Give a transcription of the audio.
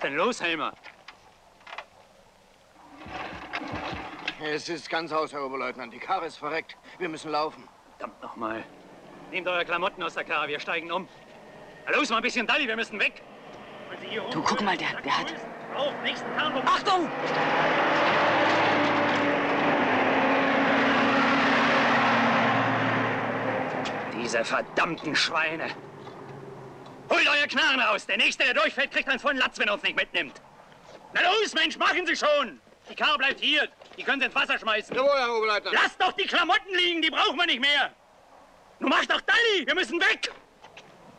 denn los, Helmer? Es ist ganz aus, Herr Oberleutnant. Die Karre ist verreckt. Wir müssen laufen. Verdammt nochmal. Nehmt eure Klamotten aus der Karre, wir steigen um. Na los, mal ein bisschen Dalli, wir müssen weg. Du, guck mal, der hat... Auf, nächsten Tarnung. Achtung! Diese verdammten Schweine. Holt euer Knarren raus. Der Nächste, der durchfällt, kriegt einen vollen Latz, wenn er uns nicht mitnimmt. Na los, Mensch, machen Sie schon. Die Karre bleibt hier. Die können Sie ins Wasser schmeißen. Jawohl, Herr Oberleutnant. Lasst doch die Klamotten liegen, die brauchen wir nicht mehr. Nun macht doch Dalli, wir müssen weg.